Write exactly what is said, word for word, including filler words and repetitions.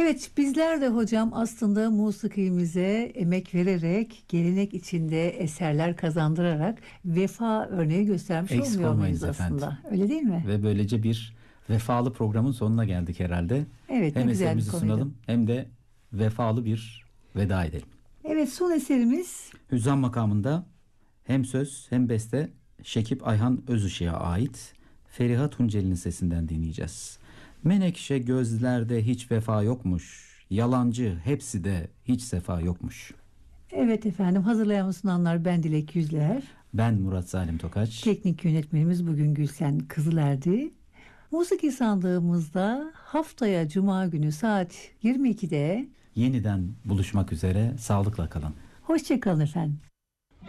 Evet, bizler de hocam aslında musikimize emek vererek, gelenek içinde eserler kazandırarak vefa örneği göstermiş Eksik olmuyor muyuz olmayınız efendim. aslında? Öyle değil mi? Ve böylece bir vefalı programın sonuna geldik herhalde. Evet, ne Hem güzel bir eserimizi konuydu. sunalım hem de vefalı bir veda edelim. Evet, son eserimiz Hüzzam makamında hem söz hem beste Şekip Ayhan Özışık'a ait Feriha Tunceli'nin sesinden dinleyeceğiz. Menekşe gözlerde hiç vefa yokmuş, yalancı hepsi de hiç sefa yokmuş. evet efendim, hazırlayan ve sunanlar ben Dilek Yüzler. Ben Murat Salim Tokaç. Teknik yönetmenimiz bugün Gülsen Kızılerdi. Musiki sandığımızda haftaya Cuma günü saat yirmi ikide Yeniden buluşmak üzere, sağlıkla kalın. hoşça kalın efendim.